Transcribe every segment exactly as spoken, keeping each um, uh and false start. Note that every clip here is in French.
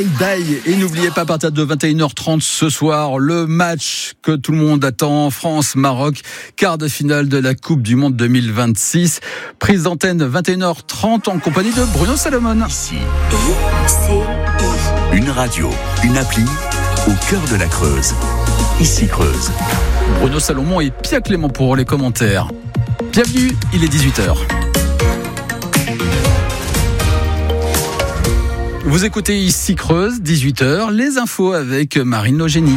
Die. Et n'oubliez pas, à partir de vingt et une heures trente ce soir, le match que tout le monde attend, France-Maroc, quart de finale de la Coupe du Monde deux mille vingt-six. Prise d'antenne vingt et une heures trente en compagnie de Bruno Salomon. Ici, une radio, une appli au cœur de la Creuse. Ici Creuse. Bruno Salomon et Pia Clément pour les commentaires. Bienvenue, il est dix-huit heures. Vous écoutez Ici Creuse, dix-huit heures, les infos avec Marine Logénie.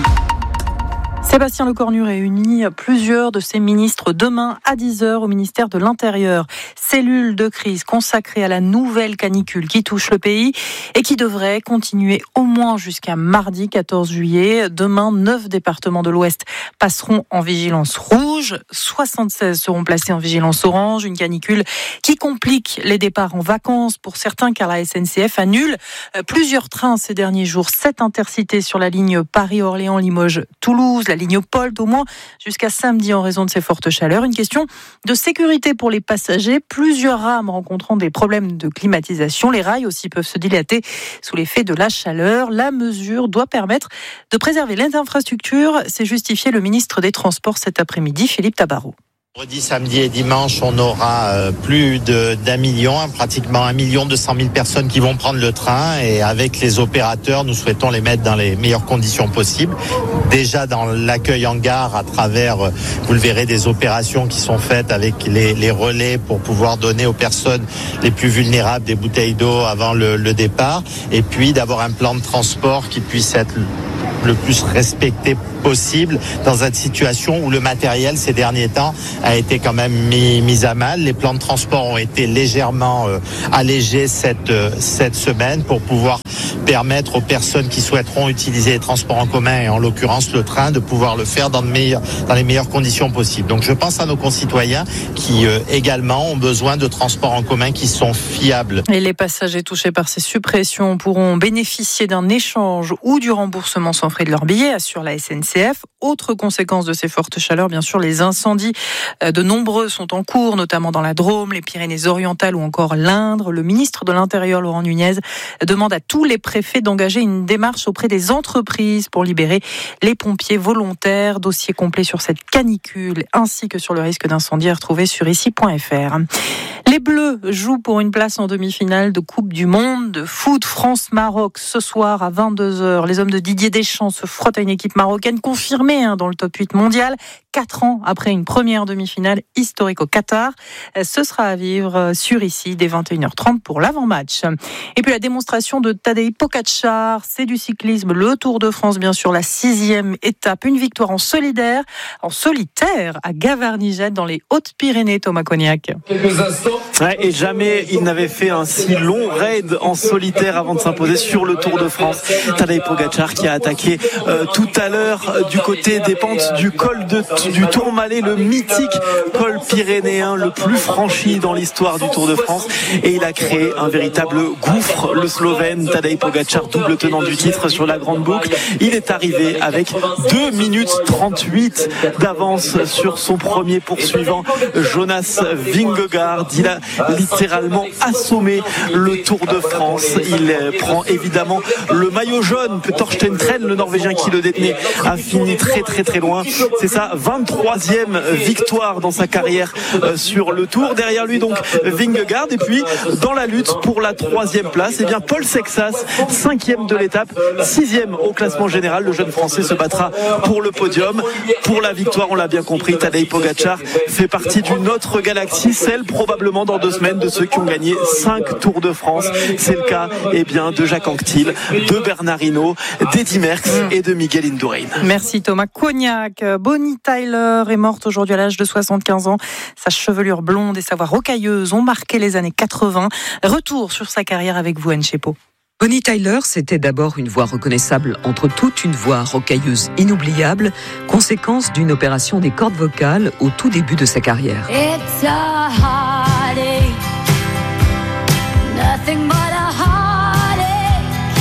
Sébastien Lecornu réunit plusieurs de ses ministres demain à dix heures au ministère de l'Intérieur. Cellule de crise consacrée à la nouvelle canicule qui touche le pays et qui devrait continuer au moins jusqu'à mardi quatorze juillet. Demain, neuf départements de l'Ouest passeront en vigilance rouge. soixante-seize seront placés en vigilance orange. Une canicule qui complique les départs en vacances pour certains car la S N C F annule plusieurs trains ces derniers jours. Sept intercités sur la ligne Paris-Orléans-Limoges-Toulouse. La ligne Polt au moins jusqu'à samedi en raison de ces fortes chaleurs. Une question de sécurité pour les passagers. Plusieurs rames rencontrant des problèmes de climatisation. Les rails aussi peuvent se dilater sous l'effet de la chaleur. La mesure doit permettre de préserver les infrastructures. C'est justifié le ministre des Transports cet après-midi, Philippe Tabarot. Vendredi, samedi et dimanche, on aura euh, plus de, d'un million, hein, pratiquement un million deux cent mille personnes qui vont prendre le train. Et avec les opérateurs, nous souhaitons les mettre dans les meilleures conditions possibles. Déjà dans l'accueil en gare, à travers, euh, vous le verrez, des opérations qui sont faites avec les, les relais pour pouvoir donner aux personnes les plus vulnérables des bouteilles d'eau avant le, le départ. Et puis d'avoir un plan de transport qui puisse être le plus respecté possible dans une situation où le matériel ces derniers temps a été quand même mis, mis à mal. Les plans de transport ont été légèrement euh, allégés cette, euh, cette semaine pour pouvoir permettre aux personnes qui souhaiteront utiliser les transports en commun et en l'occurrence le train de pouvoir le faire dans, de meilleures, dans les meilleures conditions possibles. Donc je pense à nos concitoyens qui euh, également ont besoin de transports en commun qui sont fiables. Et les passagers touchés par ces suppressions pourront bénéficier d'un échange ou du remboursement sans frais de leur billet, assure la S N C F. Autre conséquence de ces fortes chaleurs, bien sûr, les incendies. De nombreux sont en cours, notamment dans la Drôme, les Pyrénées-Orientales ou encore l'Indre. Le ministre de l'Intérieur, Laurent Nunez, demande à tous les préfets d'engager une démarche auprès des entreprises pour libérer les pompiers volontaires. Dossier complet sur cette canicule ainsi que sur le risque d'incendie à retrouver sur ici point f r. Les Bleus jouent pour une place en demi-finale de Coupe du Monde de foot France-Maroc ce soir à vingt-deux heures. Les hommes de Didier Deschamps se frottent à une équipe marocaine confirmée hein, dans le top huit mondial. Quatre ans après une première demi-finale historique au Qatar. Ce sera à vivre sur ici dès vingt et une heures trente pour l'avant-match. Et puis la démonstration de Tadej Pogačar, c'est du cyclisme, le Tour de France bien sûr, la sixième étape. Une victoire en solidaire, en solitaire à Gavarnie-Jette dans les Hautes-Pyrénées, Thomas Cognac. Quelques instants. Ouais, et jamais il n'avait fait un si long raid en solitaire avant de s'imposer sur le Tour de France. Tadej Pogačar qui a attaqué euh, tout à l'heure euh, du côté des pentes du col de, du Tourmalet, le mythique col pyrénéen le plus franchi dans l'histoire du Tour de France. Et il a créé un véritable gouffre. Le Slovène Tadej Pogačar, double tenant du titre sur la grande boucle. Il est arrivé avec deux minutes trente-huit d'avance sur son premier poursuivant, Jonas Vingegaard. Il a littéralement assommé le Tour de France. Il prend évidemment le maillot jaune que Torsten Tren, le Norvégien qui le détenait, a fini très très très loin. C'est sa vingt-troisième victoire dans sa carrière sur le Tour. Derrière lui donc Vingegaard, et puis dans la lutte pour la troisième place, eh bien Paul Sexas, cinquième de l'étape, sixième au classement général. Le jeune Français se battra pour le podium, pour la victoire. On l'a bien compris, Tadej Pogačar fait partie d'une autre galaxie, celle probablement dans deux semaines de ceux qui ont gagné cinq Tours de France. C'est le cas eh bien, de Jacques Anquetil, de Bernard Hinault, d'Eddy Merckx et de Miguel Indurain. Merci Thomas Cognac. Bonnie Tyler est morte aujourd'hui à l'âge de soixante-quinze ans. Sa chevelure blonde et sa voix rocailleuse ont marqué les années quatre-vingts. Retour sur sa carrière avec vous, Anne Chepo. Bonnie Tyler, c'était d'abord une voix reconnaissable entre toutes, une voix rocailleuse inoubliable, conséquence d'une opération des cordes vocales au tout début de sa carrière. It's a heartache, nothing but a heartache.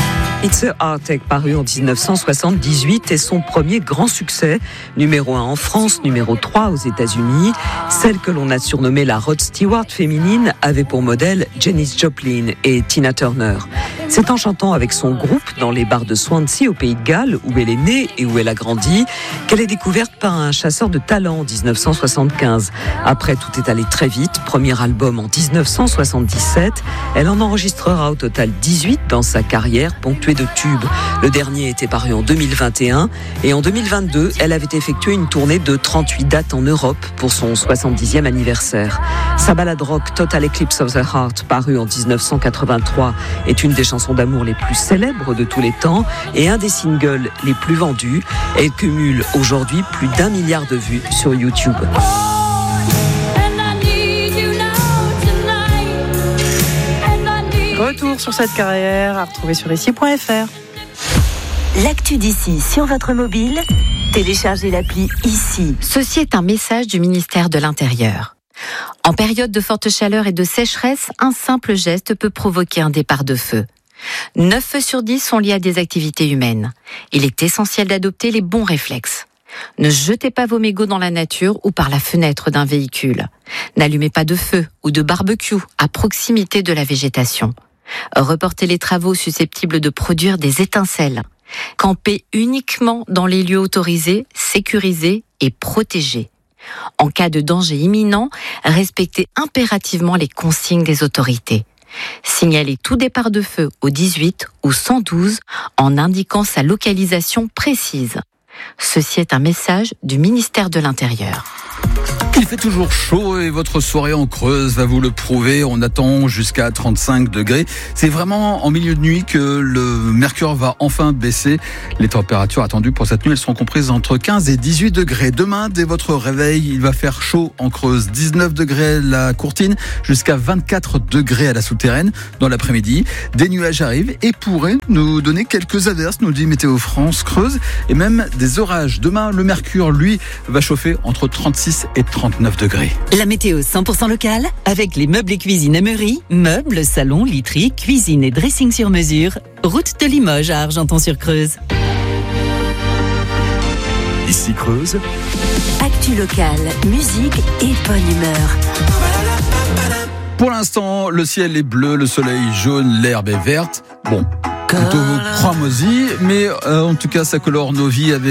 It's a Heartache, paru en dix-neuf cent soixante-dix-huit, est son premier grand succès. Numéro un en France, numéro trois aux États-Unis. Celle que l'on a surnommée la Rod Stewart féminine avait pour modèle Janis Joplin et Tina Turner. C'est en chantant avec son groupe dans les bars de Swansea au Pays de Galles, où elle est née et où elle a grandi, qu'elle est découverte par un chasseur de talent en dix-neuf cent soixante-quinze. Après, tout est allé très vite. Premier album en dix-neuf cent soixante-dix-sept. Elle en enregistrera au total dix-huit dans sa carrière, ponctuée de tubes. Le dernier était paru en deux mille vingt et un. Et en deux mille vingt-deux, elle avait effectué une tournée de trente-huit dates en Europe pour son soixante-dixième anniversaire. Sa ballade rock Total Eclipse of the Heart, parue en dix-neuf cent quatre-vingt-trois, est une des chansons d'amour les plus célèbres de tous les temps et un des singles les plus vendus. Elle cumule aujourd'hui plus d'un milliard de vues sur YouTube. Retour sur cette carrière à retrouver sur ici point f r. L'actu d'ici sur votre mobile, téléchargez l'appli ici. Ceci est un message du ministère de l'Intérieur. En période de forte chaleur et de sécheresse, un simple geste peut provoquer un départ de feu. neuf feux sur dix sont liés à des activités humaines. Il est essentiel d'adopter les bons réflexes. Ne jetez pas vos mégots dans la nature ou par la fenêtre d'un véhicule. N'allumez pas de feu ou de barbecue à proximité de la végétation. Reportez les travaux susceptibles de produire des étincelles. Campez uniquement dans les lieux autorisés, sécurisés et protégés. En cas de danger imminent, respectez impérativement les consignes des autorités. Signalez tout départ de feu au dix-huit ou cent douze en indiquant sa localisation précise. Ceci est un message du ministère de l'Intérieur. Il fait toujours chaud et votre soirée en Creuse va vous le prouver. On attend jusqu'à trente-cinq degrés. C'est vraiment en milieu de nuit que le mercure va enfin baisser. Les températures attendues pour cette nuit, elles seront comprises entre quinze et dix-huit degrés. Demain, dès votre réveil, il va faire chaud en Creuse. dix-neuf degrés la Courtine, jusqu'à vingt-quatre degrés à la Souterraine. Dans l'après-midi, des nuages arrivent et pourraient nous donner quelques averses, nous dit Météo France Creuse, et même des orages. Demain, le mercure, lui, va chauffer entre trente-six et trente-neuf degrés. La météo cent pour cent locale avec les meubles et cuisine Emery, meubles, salons, literie, cuisine et dressing sur mesure. Route de Limoges à Argenton-sur-Creuse. Ici Creuse. Actu locale, musique et bonne humeur. Pour l'instant, le ciel est bleu, le soleil jaune, l'herbe est verte. Bon, plutôt cramoisi, mais euh, en tout cas, ça colore nos vies avec